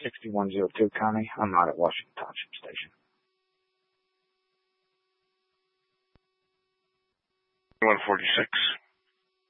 6102 County. I'm out at Washington Township Station. 146.